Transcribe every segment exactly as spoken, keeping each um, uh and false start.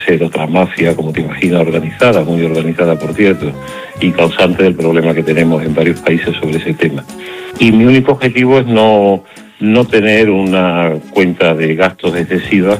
Ser otra mafia, como te imaginas, organizada, muy organizada por cierto, y causante del problema que tenemos en varios países sobre ese tema. Y mi único objetivo es no, no tener una cuenta de gastos excesivas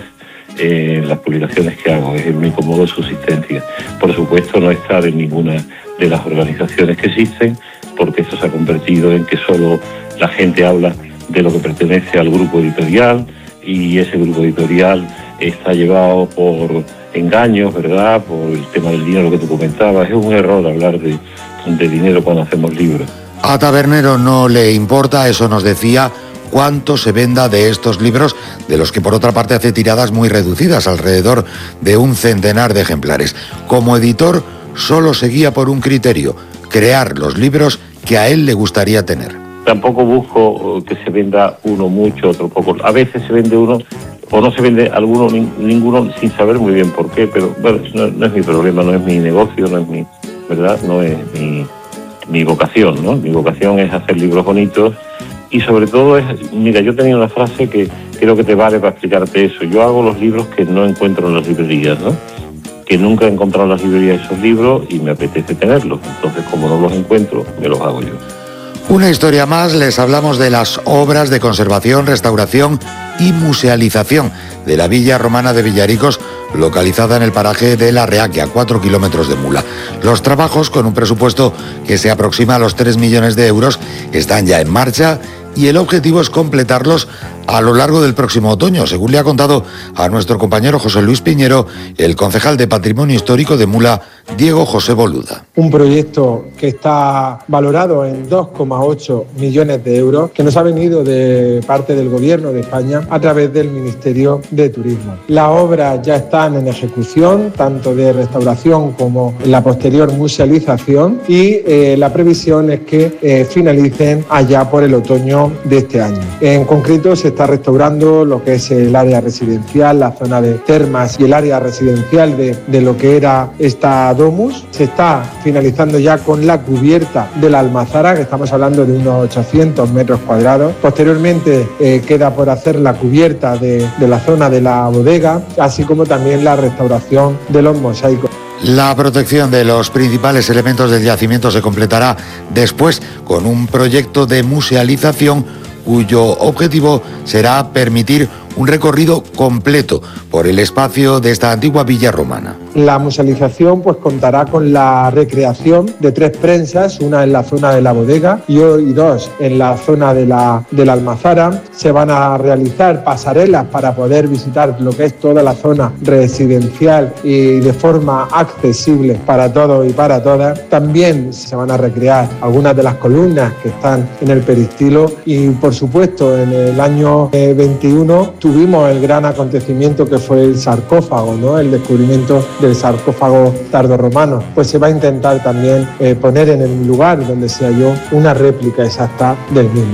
en las publicaciones que hago, es mi cómodo subsistencia. Por supuesto no estar en ninguna de las organizaciones que existen, porque esto se ha convertido en que solo la gente habla de lo que pertenece al grupo editorial, y ese grupo editorial está llevado por engaños, ¿verdad?, por el tema del dinero que tú comentabas. Es un error hablar de, de dinero cuando hacemos libros. A Tabernero no le importa, eso nos decía, cuánto se venda de estos libros, de los que por otra parte hace tiradas muy reducidas, alrededor de un centenar de ejemplares. Como editor solo se guía por un criterio: crear los libros que a él le gustaría tener. Tampoco busco que se venda uno mucho, otro poco. A veces se vende uno o no se vende alguno, ni, ninguno, sin saber muy bien por qué, pero bueno, no, no es mi problema, no es mi negocio, no es mi, ¿verdad? No es mi, mi vocación, ¿no? Mi vocación es hacer libros bonitos y sobre todo es, mira, yo tenía una frase que creo que te vale para explicarte eso. Yo hago los libros que no encuentro en las librerías, ¿no? Que nunca he encontrado en las librerías esos libros y me apetece tenerlos. Entonces, como no los encuentro, me los hago yo. Una historia más, les hablamos de las obras de conservación, restauración y musealización de la Villa Romana de Villaricos, localizada en el paraje de La Reaque, a cuatro kilómetros de Mula. Los trabajos, con un presupuesto que se aproxima a los tres millones de euros, están ya en marcha y el objetivo es completarlos a lo largo del próximo otoño, según le ha contado a nuestro compañero José Luis Piñero, el concejal de Patrimonio Histórico de Mula, Diego José Boluda. Un proyecto que está valorado en dos coma ocho millones de euros, que nos ha venido de parte del Gobierno de España a través del Ministerio de Turismo. Las obras ya están en ejecución, tanto de restauración como la posterior musealización, y eh, la previsión es que eh, finalicen allá por el otoño de este año. En concreto, se está restaurando lo que es el área residencial, la zona de termas y el área residencial de, de lo que era esta domus. Se está finalizando ya con la cubierta de la almazara, que estamos hablando de unos ochocientos metros cuadrados. Posteriormente eh, queda por hacer la cubierta de, de la zona de la bodega, así como también la restauración de los mosaicos. La protección de los principales elementos del yacimiento se completará después con un proyecto de musealización cuyo objetivo será permitir un recorrido completo por el espacio de esta antigua villa romana. La musealización pues contará con la recreación de tres prensas, una en la zona de la bodega y dos en la zona de la, de la almazara. Se van a realizar pasarelas para poder visitar lo que es toda la zona residencial y de forma accesible para todos y para todas. También se van a recrear algunas de las columnas que están en el peristilo y, por supuesto, en el año eh, veintiuno tuvimos el gran acontecimiento que fue el sarcófago, ¿no? El descubrimiento del sarcófago tardorromano. Pues se va a intentar también eh, poner en el lugar donde se halló una réplica exacta del mismo.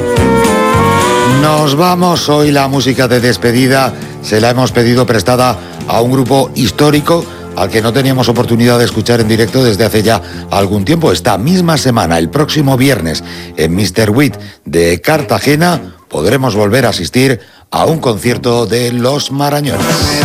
Nos vamos, hoy la música de despedida se la hemos pedido prestada a un grupo histórico al que no teníamos oportunidad de escuchar en directo desde hace ya algún tiempo. Esta misma semana, el próximo viernes, en míster Witt de Cartagena, podremos volver a asistir a un concierto de Los Marañones.